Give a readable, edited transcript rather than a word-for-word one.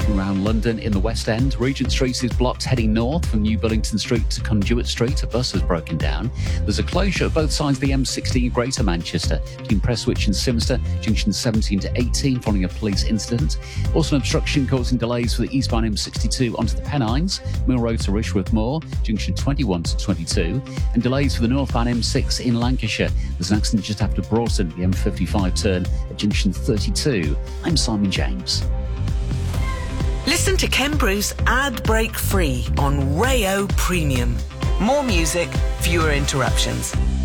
Looking around London in the West End, Regent Street is blocked heading north from New Bullington Street to Conduit Street. A bus has broken down. There's a closure at both sides of the M16 Greater Manchester between Prestwich and Simster, junction 17 to 18, following a police incident. Also an obstruction causing delays for the eastbound M62 onto the Pennines, Mill Road to Rishworth Moor, junction 21 to 22, and delays for the northbound M6 in Lancashire. There's an accident just after Broughton, the M55 turn at junction 32. I'm Simon James. Listen to Ken Bruce ad break free on Rayo Premium. More music, fewer interruptions.